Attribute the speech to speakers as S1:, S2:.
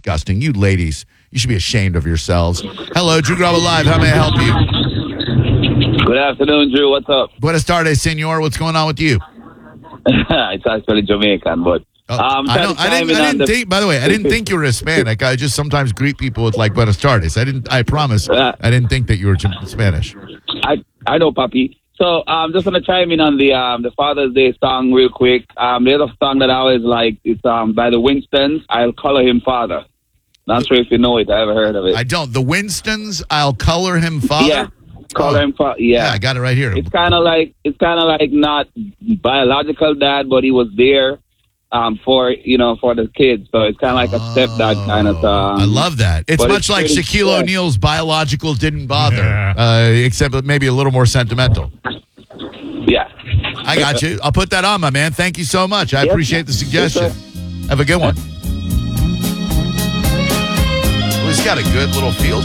S1: disgusting. You ladies, you should be ashamed of yourselves. Hello, Drew Garabo Live. How may I help you?
S2: Good afternoon, Drew. What's up?
S1: Buenas tardes, senor. What's going on with you?
S2: It's actually Jamaican, but
S1: I didn't think. By the way, I didn't think you were Hispanic. I just sometimes greet people with like "Buenas tardes." I promise. I didn't think that you were Spanish.
S2: I know, Papi. So I'm just gonna chime in on the Father's Day song real quick. The other song that I always like is by the Winstons. I'll color him father. Not sure if you know it. I haven't heard of it.
S1: I don't. The Winstons. I'll color him father.
S2: Yeah. Color him father. Yeah,
S1: I got it right here.
S2: It's kind of like not biological dad, but he was there for the kids. So it's kind of like a stepdad kind of song.
S1: I love that. It's much like Shaquille O'Neal's biological didn't bother, except maybe a little more sentimental.
S2: Yeah.
S1: I got you. I'll put that on, my man. Thank you so much. I appreciate the suggestion. Have a good one. Well, he's got a good little feel